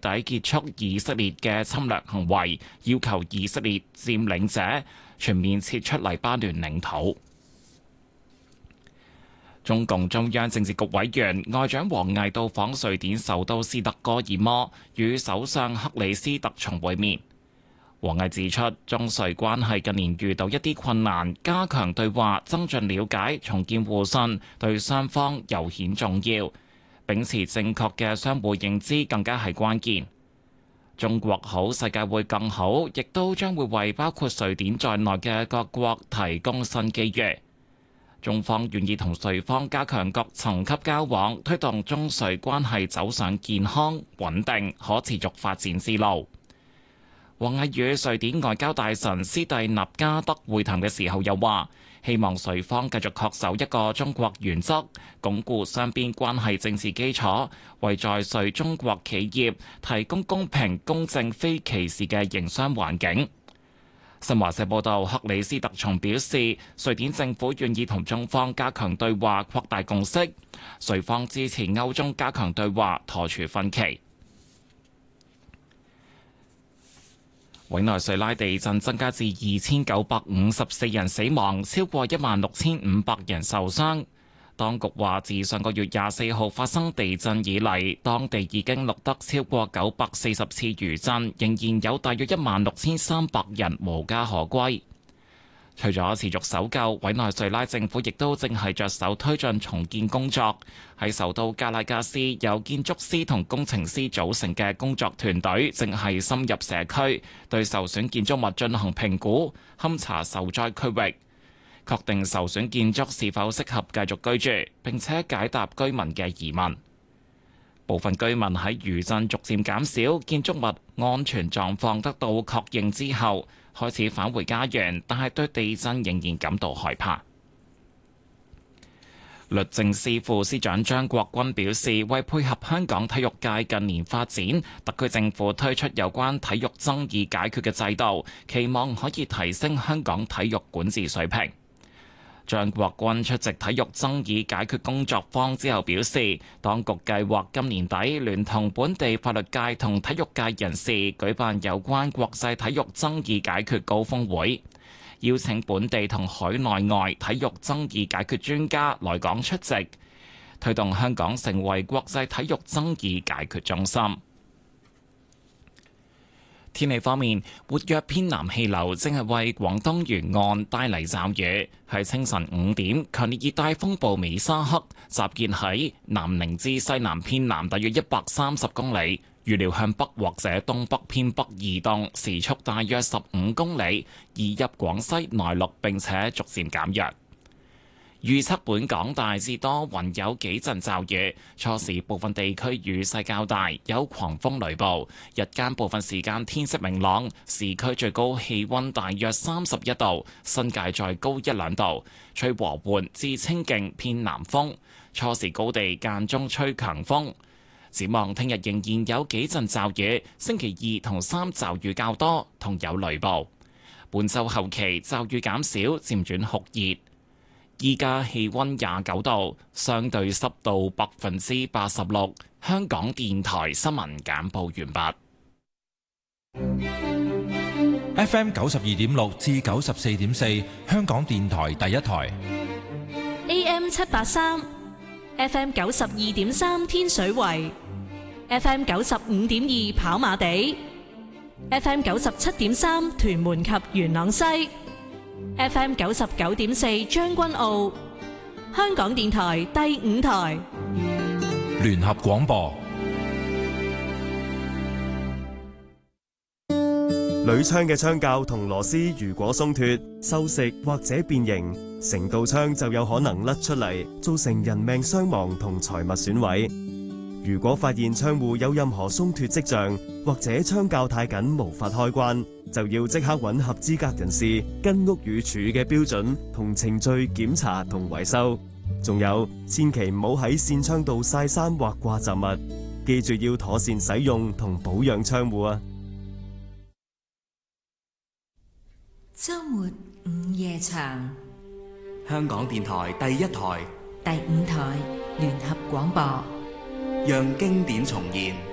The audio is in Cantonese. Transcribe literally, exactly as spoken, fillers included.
底結束以色列嘅侵略行為，要求以色列佔領者全面撤出黎巴嫩領土。中共中央政治局委員外長王毅到訪瑞典首都斯德哥爾摩，與首相克里斯特松會面。王毅指出，中瑞關係近年遇到一啲困難，加強對話、增進了解、重建互信，對雙方尤顯重要。秉持正確嘅相互認知更加係關鍵。中國好，世界會更好，亦都將會為包括瑞典在內嘅各國提供新機遇。中方願意同瑞方加強各層級交往，推動中瑞關係走上健康、穩定、可持續發展之路。王毅與瑞典外交大臣斯蒂納加德會談嘅時候又話，希望瑞方繼續恪守一個中國原則，鞏固雙邊關係政治基礎，為在瑞中國企業提供公平、公正、非歧視嘅營商環境。新華社報道，克里斯特松表示，瑞典政府願意同中方加強對話，擴大共識，瑞方支持歐中加強對話，妥處分歧。委內瑞拉地震增加至二千九百五十四人死亡，超過一萬六千五百人受傷。當局話，自上個月廿四號發生地震以嚟，當地已經錄得超過九百四十次餘震，仍然有大約一萬六千三百人無家可歸。除咗持續搜救，委內瑞拉政府亦都正係着手推進重建工作。喺首都加拉加斯，由建築師同工程師組成嘅工作團隊正係深入社區，對受損建築物進行評估，勘查受災區域，確定受損建築是否適合繼續居住，並且解答居民嘅疑問。部分居民喺餘震逐漸減少、建築物安全狀況得到確認之後，開始返回家園，但係對地震仍然感到害怕。律政司副司長張國軍表示，為配合香港體育界近年發展，特區政府推出有關體育爭議解決嘅制度，期望可以提升香港體育管治水平。張國軍出席體育爭議解決工作坊之後表示，當局計劃今年底聯同本地法律界同體育界人士舉辦有關國際體育爭議解決高峰會，邀請本地同海內外體育爭議解決專家來港出席，推動香港成為國際體育爭議解決中心。天氣方面，活躍偏南氣流正係為廣東沿岸帶嚟驟雨。喺清晨五點，強烈熱帶風暴美沙克集結喺南寧至西南偏南大約一百三十公里，預料向北或者東北偏北移動，時速大約十五公里，移入廣西內陸並且逐漸減弱。預測本港大致多雲，有幾陣驟雨，初時部分地區雨勢較大，有狂風雷暴。日間部分時間天色明朗，市區最高氣溫大約三十一度，新界再高一兩度，吹和緩至清勁偏南風，初時高地間中吹強風。展望聽日仍然有幾陣驟雨，星期二同三驟雨較多，同有雷暴。本週後期驟雨減少，漸轉酷熱。依家氣溫廿九度，相對濕度百分之八十六。香港電台新聞簡報完畢。F M 九十二點六至九十四點四，香港電台第一台。 A M 七八三，F M 九十二點三天水圍，F M 九十五點二跑馬地，F M 九十七點三屯門及元朗西。F M 九十九點四將軍澳，香港電台第五台聯合廣播。 鋁槍嘅槍架同螺絲如果鬆脫、銹蝕或者變形，成道槍就有可能甩出嚟，造成人命傷亡同財物損毀。如果發現窗戶有任何鬆脫跡象，或者槍架太緊無法開關，就要即刻揾合資格人士，跟屋宇署嘅標準同程序檢查同維修。仲有，千祈唔好喺扇窗度曬衫或掛雜物，記住要妥善使用同保養窗戶啊！ 週末午夜場， 香港電台第一台、 第五台聯合廣播， 讓經典重現。